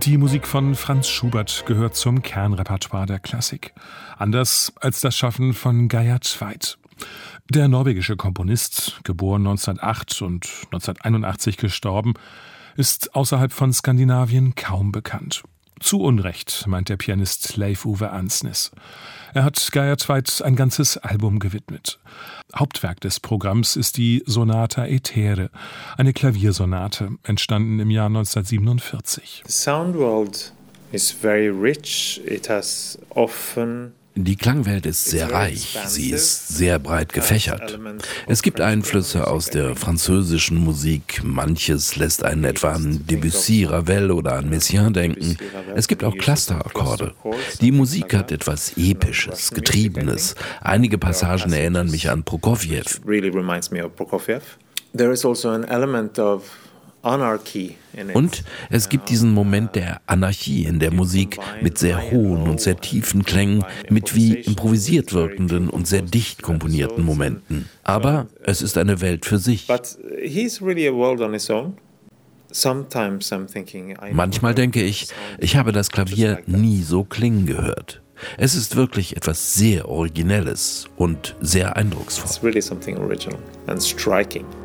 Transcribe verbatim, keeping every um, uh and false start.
Die Musik von Franz Schubert gehört zum Kernrepertoire der Klassik. Anders als das Schaffen von Geir Tveit. Der norwegische Komponist, geboren neunzehnhundertacht und neunzehnhunderteinundachtzig gestorben, ist außerhalb von Skandinavien kaum bekannt. Zu Unrecht, meint der Pianist Leif Ove Ansnes. Er hat Geir Tveit ein ganzes Album gewidmet. Hauptwerk des Programms ist die Sonata Etere, eine Klaviersonate, entstanden im Jahr neunzehnhundertsiebenundvierzig. The sound world is very rich. It has often Die Klangwelt ist sehr reich, sie ist sehr breit gefächert. Es gibt Einflüsse aus der französischen Musik, manches lässt einen etwa an Debussy, Ravel oder an Messiaen denken. Es gibt auch Clusterakkorde. Die Musik hat etwas Episches, Getriebenes. Einige Passagen erinnern mich an Prokofjew. There is also an element of Und es gibt diesen Moment der Anarchie in der Musik mit sehr hohen und sehr tiefen Klängen, mit wie improvisiert wirkenden und sehr dicht komponierten Momenten. Aber es ist eine Welt für sich. Manchmal denke ich, ich habe das Klavier nie so klingen gehört. Es ist wirklich etwas sehr Originelles und sehr eindrucksvoll. It's really something original and striking.